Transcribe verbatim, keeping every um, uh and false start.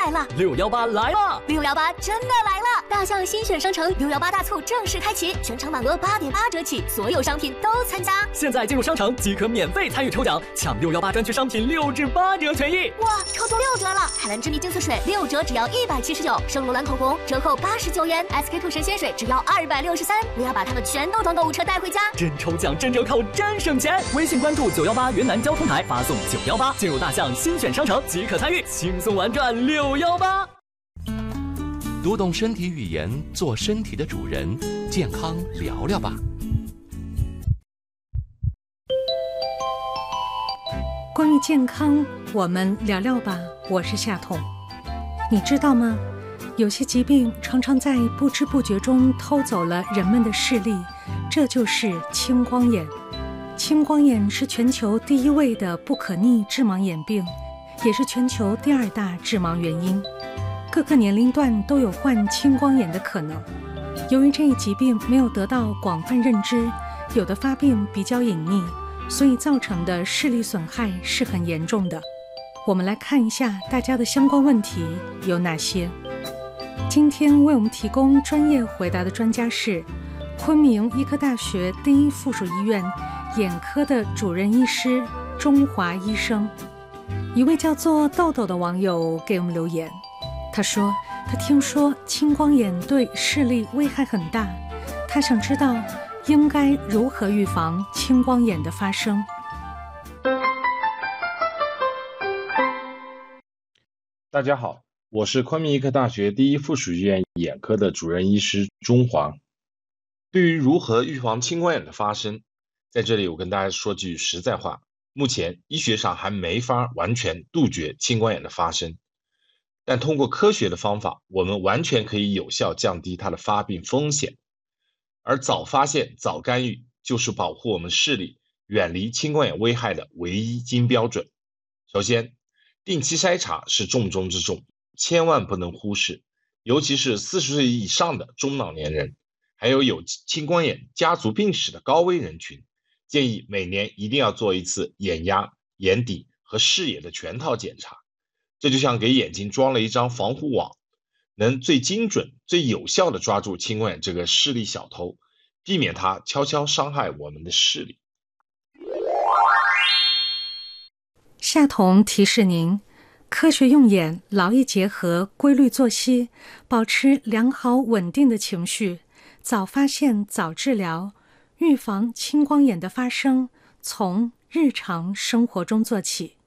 来了！ 六幺八来了！ 六幺八真的来了！大象新选商城六幺八大促正式开启，全场满额八点八折起，所有商品都参加。 现在进入商城即可免费参与抽奖，抢六幺八专区商品六至八折权益！ 哇，抽中六折了！海蓝之谜净色水六折只要一百七十九，圣罗兰口红折扣八十九元 ，S K two 神仙水只要二百六十三。我要把它们全都装购物车带回家， 真抽奖真折扣真省钱！微信关注九幺八云南交通台，发送九幺八进入大象新选商城即可参与，轻松玩转六幺八。 读懂身体语言，做身体的主人，健康聊聊吧。 关于健康，我们聊聊吧。我是夏彤。你知道吗？有些疾病常常在不知不觉中偷走了人们的视力，这就是青光眼。青光眼是全球第一位的不可逆致盲眼病，也是全球第二大致盲原因。各个年龄段都有患青光眼的可能。由于这一疾病没有得到广泛认知，有的发病比较隐匿，所以造成的视力损害是很严重的。我们来看一下大家的相关问题有哪些。今天为我们提供专业回答的专家是昆明医科大学第一附属医院眼科的主任医师钟华医生。一位叫做豆豆的网友给我们留言，他说他听说青光眼对视力危害很大，他想知道应该如何预防青光眼的发生。 大家好，我是昆明医科大学第一附属医院眼科的主任医师钟华。对于如何预防青光眼的发生，在这里我跟大家说句实在话，目前医学上还没法完全杜绝青光眼的发生，但通过科学的方法，我们完全可以有效降低它的发病风险。而早发现、早干预就是保护我们视力远离青光眼危害的唯一金标准。首先，定期筛查是重中之重，千万不能忽视，尤其是四十岁以上的中老年人，还有有青光眼家族病史的高危人群，建议每年一定要做一次眼压、眼底和视野的全套检查。这就像给眼睛装了一张防护网，能最精准、最有效地抓住青光眼这个视力小偷，避免它悄悄伤害我们的视力。 夏彤提示您，科学用眼，劳逸结合，规律作息，保持良好稳定的情绪，早发现早治疗，预防青光眼的发生，从日常生活中做起。